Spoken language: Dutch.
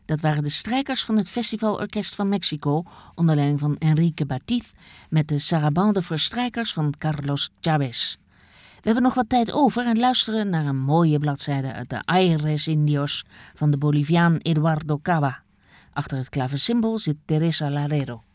Dat waren de strijkers van het Festivalorkest van Mexico onder leiding van Enrique Batiz met de Sarabande voor strijkers van Carlos Chávez. We hebben nog wat tijd over en luisteren naar een mooie bladzijde uit de Aires Indios van de Boliviaan Eduardo Cava. Achter het klavecimbal zit Teresa Larero.